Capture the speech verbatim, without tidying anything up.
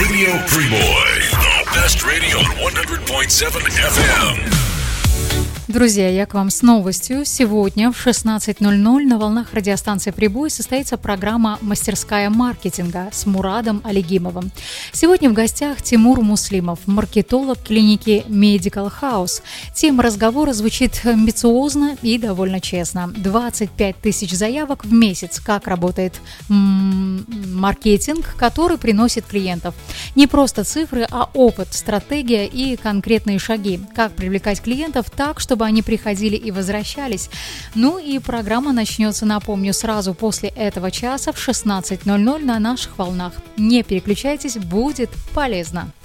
Radio Primoy. The best radio on one hundred point seven эф эм. Друзья, я к вам с новостью. Сегодня в шестнадцать ноль ноль на волнах радиостанции «Прибой» состоится программа «Мастерская маркетинга» с Мурадом Алигимовым. Сегодня в гостях Тимур Муслимов, маркетолог клиники Medical House. Тема разговора звучит амбициозно и довольно честно. двадцать пять тысяч заявок в месяц. Как работает м- маркетинг, который приносит клиентов. Не просто цифры, а опыт, стратегия и конкретные шаги. Как привлекать клиентов так, чтобы они приходили и возвращались. Ну и программа начнется, напомню, сразу после этого часа в шестнадцать ноль ноль на наших волнах. Не переключайтесь, будет полезно.